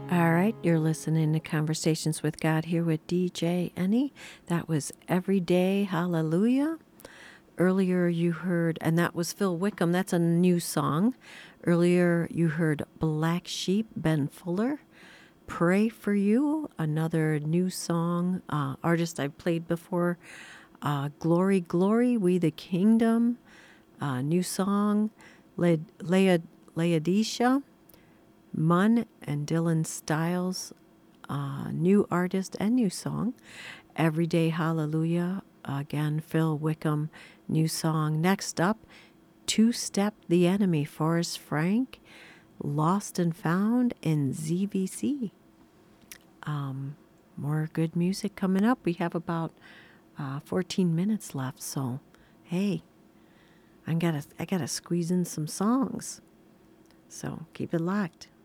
All right, you're listening to Conversations with God here with DJ Annie. That was Everyday Hallelujah. Earlier you heard, and that was Phil Wickham. That's a new song. Earlier you heard Black Sheep, Ben Fuller. Pray for You, another new song, artist I've played before. Glory, Glory, We the Kingdom, new song. Laodicea, Munn and Dylan Stiles, new artist and new song. Everyday Hallelujah, again, Phil Wickham, new song. Next up, Two Step the Enemy, Forrest Frank, Lost and Found in ZVC. More good music coming up. We have about 14 minutes left, so hey, I gotta squeeze in some songs. So keep it locked.